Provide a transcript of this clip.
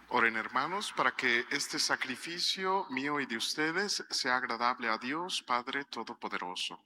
Oren, hermanos, para que este sacrificio mío y de ustedes sea agradable a Dios, Padre Todopoderoso.